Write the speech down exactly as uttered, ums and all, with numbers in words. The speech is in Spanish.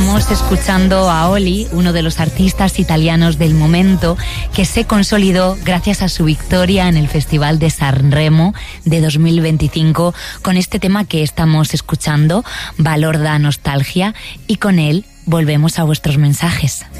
Estamos escuchando a Oli, uno de los artistas italianos del momento, que se consolidó gracias a su victoria en el Festival de Sanremo de dos mil veinticinco con este tema que estamos escuchando, Valor da Nostalgia, y con él volvemos a vuestros mensajes.